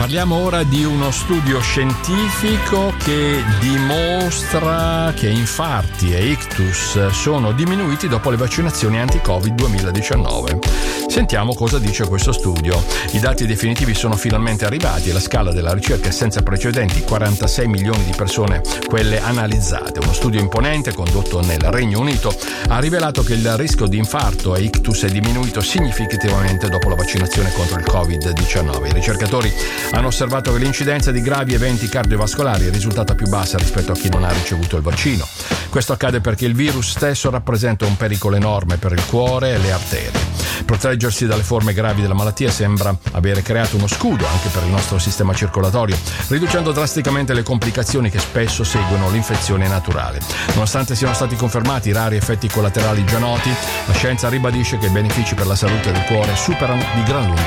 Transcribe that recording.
Parliamo ora di uno studio scientifico che dimostra che infarti e ictus sono diminuiti dopo le vaccinazioni anti-Covid 2019. Sentiamo cosa dice questo studio. I dati definitivi sono finalmente arrivati e la scala della ricerca è senza precedenti, 46 milioni di persone quelle analizzate. Uno studio imponente condotto nel Regno Unito ha rivelato che il rischio di infarto e ictus è diminuito significativamente dopo la vaccinazione contro il Covid-19. I ricercatori hanno osservato che l'incidenza di gravi eventi cardiovascolari è risultata più bassa rispetto a chi non ha ricevuto il vaccino. Questo accade perché il virus stesso rappresenta un pericolo enorme per il cuore e le arterie. Proteggersi dalle forme gravi della malattia sembra avere creato uno scudo anche per il nostro sistema circolatorio, riducendo drasticamente le complicazioni che spesso seguono l'infezione naturale. Nonostante siano stati confermati i rari effetti collaterali già noti, la scienza ribadisce che i benefici per la salute del cuore superano di gran lunga